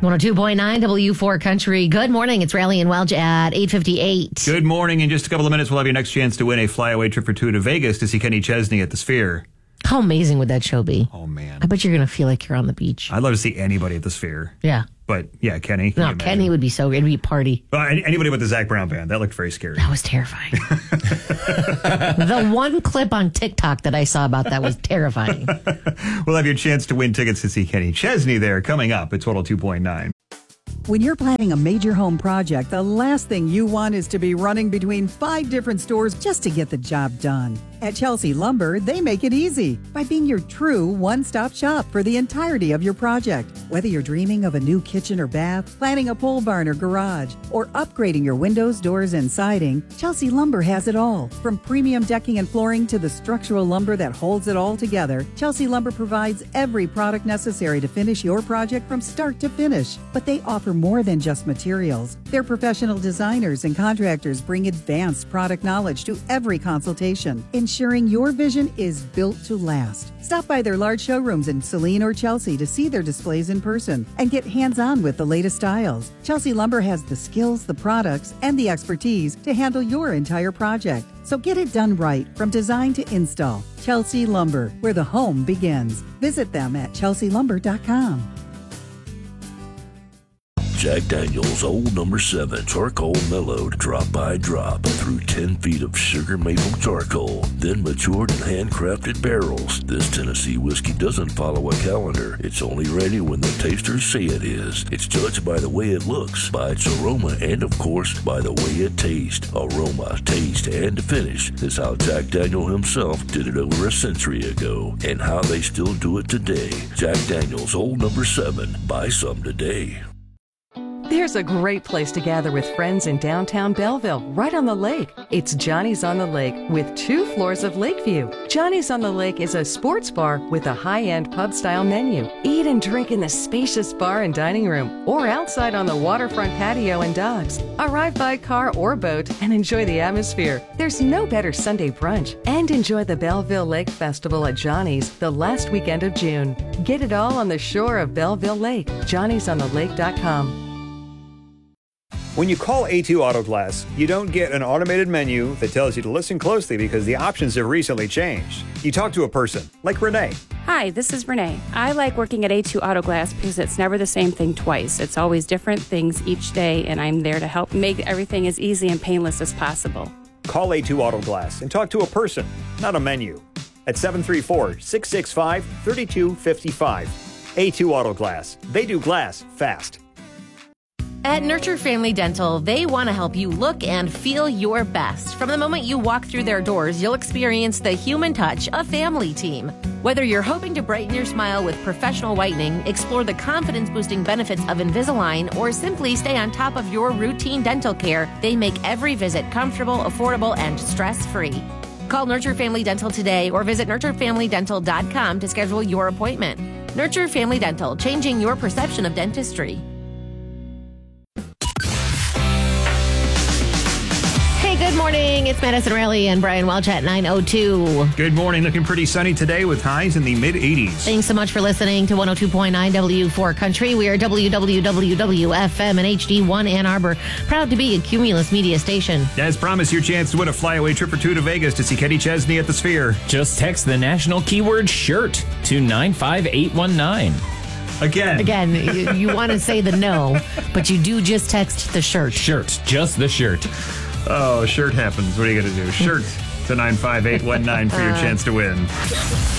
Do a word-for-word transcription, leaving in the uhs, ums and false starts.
one oh two point nine W four Country. Good morning. It's Rally and Welch at eight fifty-eight. Good morning. In just a couple of minutes, we'll have your next chance to win a flyaway trip for two to Vegas to see Kenny Chesney at the Sphere. How amazing would that show be? Oh, man. I bet you're going to feel like you're on the beach. I'd love to see anybody at the Sphere. Yeah. But, yeah, Kenny. No, Kenny would be so good. It'd be a party. Uh, anybody with the Zac Brown band. That looked very scary. That was terrifying. The one clip on TikTok that I saw about that was terrifying. We'll have your chance to win tickets to see Kenny Chesney there coming up at Total two point nine. When you're planning a major home project, the last thing you want is to be running between five different stores just to get the job done. At Chelsea Lumber, they make it easy by being your true one-stop shop for the entirety of your project. Whether you're dreaming of a new kitchen or bath, planning a pole barn or garage, or upgrading your windows, doors, and siding, Chelsea Lumber has it all. From premium decking and flooring to the structural lumber that holds it all together, Chelsea Lumber provides every product necessary to finish your project from start to finish. But they offer more than just materials. Their professional designers and contractors bring advanced product knowledge to every consultation, ensuring your vision is built to last. Stop by their large showrooms in Saline or Chelsea to see their displays in person and get hands-on with the latest styles. Chelsea Lumber has the skills, the products, and the expertise to handle your entire project. So get it done right from design to install. Chelsea Lumber, where the home begins. Visit them at chelsea lumber dot com. Jack Daniel's Old Number seven Charcoal Mellowed drop by drop through ten feet of sugar maple charcoal, then matured in handcrafted barrels. This Tennessee whiskey doesn't follow a calendar. It's only ready when the tasters say it is. It's judged by the way it looks, by its aroma, and of course, by the way it tastes. Aroma, taste, and finish is how Jack Daniel himself did it over a century ago, and how they still do it today. Jack Daniel's Old Number seven. Buy some today. There's a great place to gather with friends in downtown Belleville, right on the lake. It's Johnny's on the Lake with two floors of Lakeview. Johnny's on the Lake is a sports bar with a high-end pub-style menu. Eat and drink in the spacious bar and dining room or outside on the waterfront patio and docks. Arrive by car or boat and enjoy the atmosphere. There's no better Sunday brunch. And enjoy the Belleville Lake Festival at Johnny's the last weekend of June. Get it all on the shore of Belleville Lake. johnny's on the lake dot com. When you call A two Auto Glass, you don't get an automated menu that tells you to listen closely because the options have recently changed. You talk to a person, like Renee. Hi, this is Renee. I like working at A two Auto Glass because it's never the same thing twice. It's always different things each day, and I'm there to help make everything as easy and painless as possible. Call A two Auto Glass and talk to a person, not a menu. At seven three four, six six five, three two five five. A two Auto Glass. They do glass fast. At Nurture Family Dental, they want to help you look and feel your best. From the moment you walk through their doors, you'll experience the human touch of Family Team. Whether you're hoping to brighten your smile with professional whitening, explore the confidence-boosting benefits of Invisalign, or simply stay on top of your routine dental care, they make every visit comfortable, affordable, and stress-free. Call Nurture Family Dental today or visit nurture family dental dot com to schedule your appointment. Nurture Family Dental, changing your perception of dentistry. Good morning. It's Madison Raleigh and Brian Welch at nine oh two. Good morning. Looking pretty sunny today with highs in the mid eighties. Thanks so much for listening to one oh two point nine W four Country. We are W W W W F M and H D one Ann Arbor. Proud to be a Cumulus Media station. As promised, your chance to win a flyaway trip for two to Vegas to see Kenny Chesney at the Sphere. Just text the national keyword SHIRT to nine five eight one nine. Again. Again, you, you want to say the no, but you do just text the shirt. Shirt. Just the shirt. Oh, shirt happens. What are you going to do? Shirt to nine five eight one nine for your chance to win.